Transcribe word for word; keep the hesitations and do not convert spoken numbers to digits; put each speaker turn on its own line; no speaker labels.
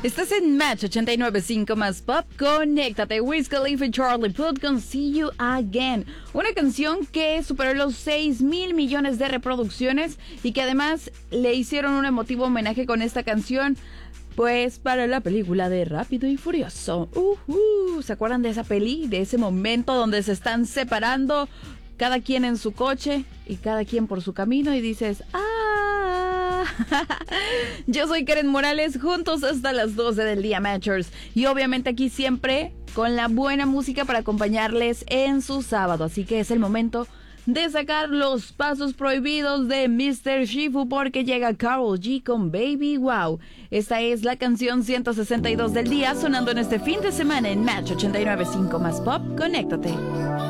Estás en Match ochenta y nueve punto cinco más Pop. Conéctate. Wiz Khalifa y Charlie Puth con See You Again. Una canción que superó los seis mil millones de reproducciones y que además le hicieron un emotivo homenaje con esta canción. Pues para la película de Rápido y Furioso. Uh-huh. ¿Se acuerdan de esa peli? De ese momento donde se están separando cada quien en su coche y cada quien por su camino y dices, ¡ah! Yo soy Karen Morales, juntos hasta las doce del día, Matchers. Y obviamente aquí siempre con la buena música para acompañarles en su sábado. Así que es el momento de sacar los pasos prohibidos de mister Shifu porque llega Karol G con Baby Wow. Esta es la canción ciento sesenta y dos del día sonando en este fin de semana en Match ochenta y nueve punto cinco más Pop. Conéctate.